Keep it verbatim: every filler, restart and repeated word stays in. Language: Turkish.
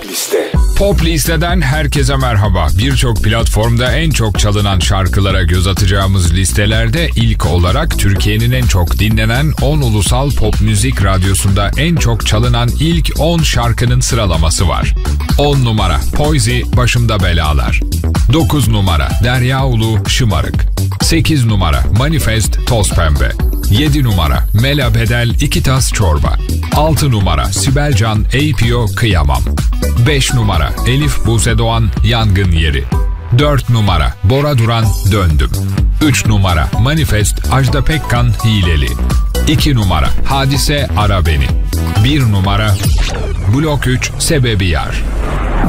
Liste. Pop Liste'den herkese merhaba. Birçok platformda en çok çalınan şarkılara göz atacağımız listelerde ilk olarak Türkiye'nin en çok dinlenen on ulusal pop müzik radyosunda en çok çalınan ilk on şarkının sıralaması var. on numara Poizy, Başımda Belalar. dokuz numara Derya Ulu, Şımarık. sekiz numara Manifest, Toz Pembe. yedi numara Mela Bedel, İki Tas Çorba. altı numara Sibel Can, A P O, Kıyamam. beş numara Elif Buse Doğan, Yangın Yeri. dört numara Bora Duran, Döndüm. üç numara Manifest, Ajda Pekkan, Hileli. iki numara Hadise, Ara Beni. bir numara Blok üç, Sebebi Yar.